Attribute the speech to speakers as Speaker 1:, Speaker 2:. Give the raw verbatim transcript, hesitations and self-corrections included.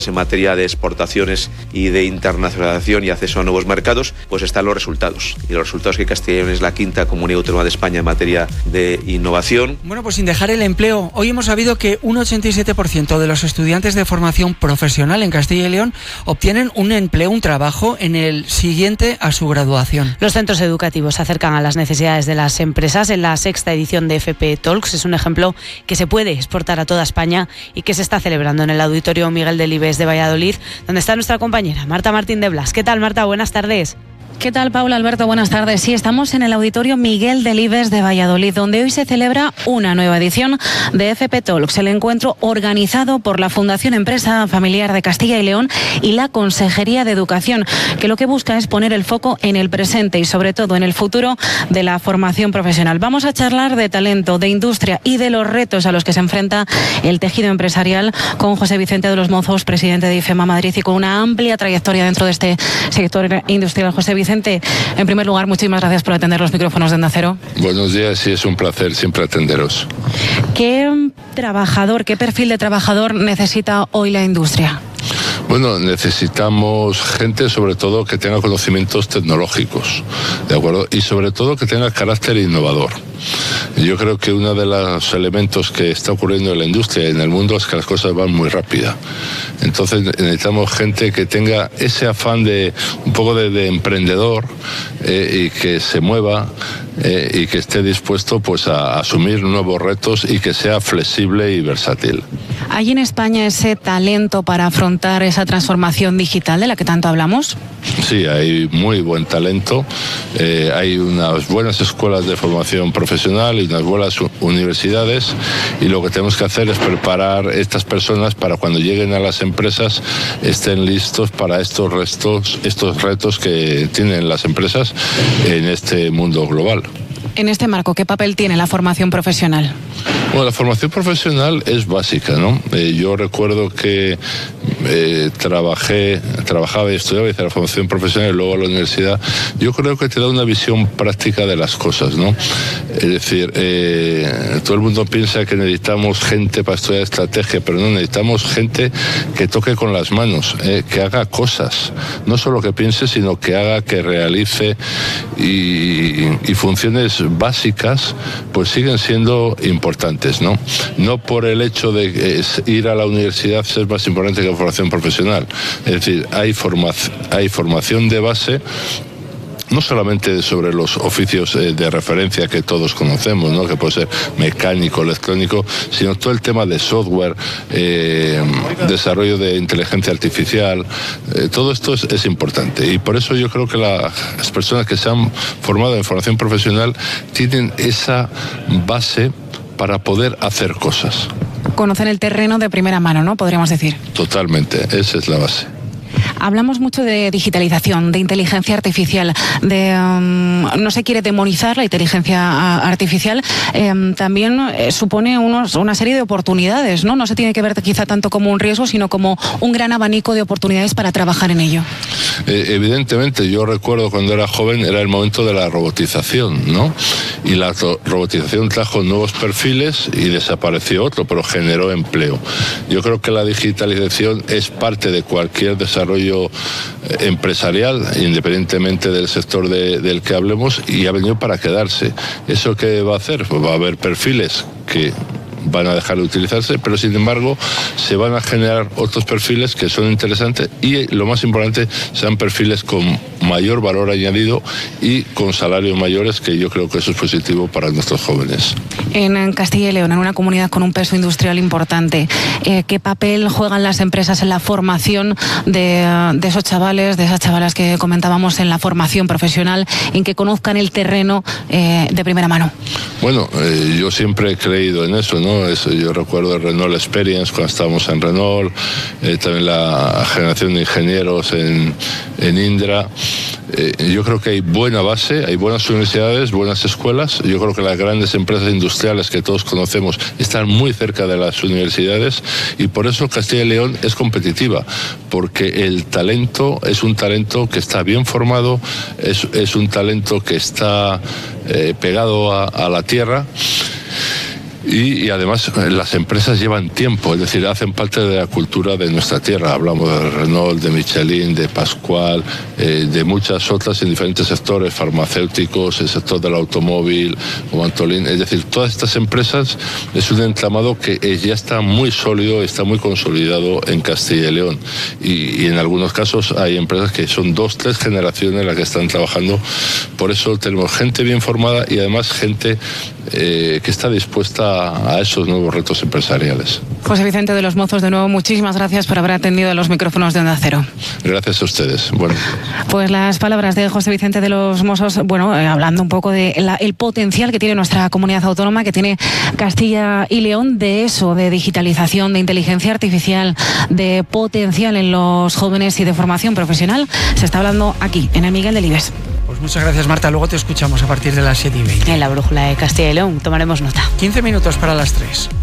Speaker 1: En materia de exportaciones y de internacionalización y acceso a nuevos mercados, pues están los resultados. Y los resultados que Castilla y León es la quinta comunidad autónoma de España en materia de innovación.
Speaker 2: Bueno, pues sin dejar el empleo, hoy hemos sabido que un ochenta y siete por ciento de los estudiantes de formación profesional en Castilla y León obtienen un empleo, un trabajo en el siguiente a su graduación.
Speaker 3: Los centros educativos se acercan a las necesidades de las empresas. En la sexta edición de F P Talks es un ejemplo que se puede exportar a toda España y que se está celebrando en el Auditorio Miguel Delibes de Valladolid, donde está nuestra compañera Marta Martín de Blas. ¿Qué tal, Marta? Buenas tardes.
Speaker 4: ¿Qué tal, Paula, Alberto? Buenas tardes. Sí, estamos en el Auditorio Miguel Delibes de Valladolid, donde hoy se celebra una nueva edición de F P Talks, el encuentro organizado por la Fundación Empresa Familiar de Castilla y León y la Consejería de Educación, que lo que busca es poner el foco en el presente y sobre todo en el futuro de la formación profesional. Vamos a charlar de talento, de industria y de los retos a los que se enfrenta el tejido empresarial con José Vicente de los Mozos, presidente de IFEMA Madrid y con una amplia trayectoria dentro de este sector industrial. José Vicente, en primer lugar, muchísimas gracias por atender los micrófonos de Onda Cero.
Speaker 5: Buenos días y es un placer siempre atenderos.
Speaker 4: ¿Qué trabajador, qué perfil de trabajador necesita hoy la industria?
Speaker 5: Bueno, necesitamos gente sobre todo que tenga conocimientos tecnológicos, ¿de acuerdo? Y sobre todo que tenga carácter innovador. Yo creo que uno de los elementos que está ocurriendo en la industria y en el mundo es que las cosas van muy rápida. Entonces necesitamos gente que tenga ese afán de un poco de, de emprendedor eh, y que se mueva eh, y que esté dispuesto pues a asumir nuevos retos y que sea flexible y versátil.
Speaker 4: ¿Hay en España ese talento para afrontar esa transformación digital de la que tanto hablamos?
Speaker 5: Sí, hay muy buen talento, eh, hay unas buenas escuelas de formación profesional y unas buenas universidades, y lo que tenemos que hacer es preparar estas personas para cuando lleguen a las empresas estén listos para estos retos, estos retos que tienen las empresas en este mundo global.
Speaker 4: En este marco, ¿qué papel tiene la formación profesional?
Speaker 5: Bueno, la formación profesional es básica, ¿no? Eh, yo recuerdo que eh, trabajé, trabajaba y estudiaba, hice la formación profesional y luego a la universidad. Yo creo que te da una visión práctica de las cosas, ¿no? Es decir, eh, todo el mundo piensa que necesitamos gente para estudiar estrategia, pero no, necesitamos gente que toque con las manos, eh, que haga cosas, no solo que piense, sino que haga, que realice, y, y funciones básicas pues siguen siendo importantes, ¿no? No por el hecho de ir a la universidad ser más importante que la formación profesional. Es decir, hay, forma, hay formación de base, no solamente sobre los oficios eh, de referencia que todos conocemos, ¿no? Que puede ser mecánico, electrónico, sino todo el tema de software, eh, desarrollo de inteligencia artificial, eh, todo esto es, es importante. Y por eso yo creo que la, las personas que se han formado en formación profesional tienen esa base para poder hacer cosas.
Speaker 4: Conocen el terreno de primera mano, ¿no? Podríamos decir.
Speaker 5: Totalmente, esa es la base.
Speaker 4: Hablamos mucho de digitalización, de inteligencia artificial, de um, no se quiere demonizar la inteligencia artificial, eh, también eh, supone unos, una serie de oportunidades, ¿no? No se tiene que ver quizá tanto como un riesgo, sino como un gran abanico de oportunidades para trabajar en ello.
Speaker 5: Eh, evidentemente, yo recuerdo cuando era joven, era el momento de la robotización, ¿no? Y la robotización trajo nuevos perfiles y desapareció otro, pero generó empleo. Yo creo que la digitalización es parte de cualquier desarrollo empresarial, independientemente del sector de, del que hablemos, y ha venido para quedarse. ¿Eso qué va a hacer? Pues va a haber perfiles que van a dejar de utilizarse, pero sin embargo se van a generar otros perfiles que son interesantes y, lo más importante, sean perfiles con mayor valor añadido y con salarios mayores, que yo creo que eso es positivo para nuestros jóvenes.
Speaker 4: En Castilla y León, en una comunidad con un peso industrial importante, eh, ¿qué papel juegan las empresas en la formación de, de esos chavales, de esas chavalas que comentábamos, en la formación profesional, en que conozcan el terreno eh, de primera mano?
Speaker 5: Bueno, eh, yo siempre he creído en eso, ¿no? Eso, yo recuerdo el Renault Experience cuando estábamos en Renault, eh, también la generación de ingenieros en, en Indra. Eh, yo creo que hay buena base, hay buenas universidades, buenas escuelas. Yo creo que las grandes empresas industriales que todos conocemos están muy cerca de las universidades, y por eso Castilla y León es competitiva, porque el talento es un talento que está bien formado, es, es un talento que está eh, pegado a, a la tierra. Y, y además las empresas llevan tiempo, es decir, hacen parte de la cultura de nuestra tierra. Hablamos de Renault, de Michelin, de Pascual, eh, de muchas otras en diferentes sectores, farmacéuticos, el sector del automóvil, o Antolín. Es decir, todas estas empresas es un entramado que eh, ya está muy sólido, está muy consolidado en Castilla y León. Y, y en algunos casos hay empresas que son dos, tres generaciones las que están trabajando. Por eso tenemos gente bien formada y además gente eh, que está dispuesta a esos nuevos retos empresariales.
Speaker 4: José Vicente de los Mozos, de nuevo, muchísimas gracias por haber atendido a los micrófonos de Onda Cero.
Speaker 5: Gracias a ustedes. Bueno.
Speaker 4: Pues las palabras de José Vicente de los Mozos, bueno, eh, hablando un poco de la, el potencial que tiene nuestra comunidad autónoma, que tiene Castilla y León, de eso, de digitalización, de inteligencia artificial, de potencial en los jóvenes y de formación profesional, se está hablando aquí, en el Miguel Delibes.
Speaker 2: Pues muchas gracias, Marta. Luego te escuchamos a partir de las siete y veinte.
Speaker 3: En la brújula de Castilla y León tomaremos nota.
Speaker 2: quince minutos para las tres.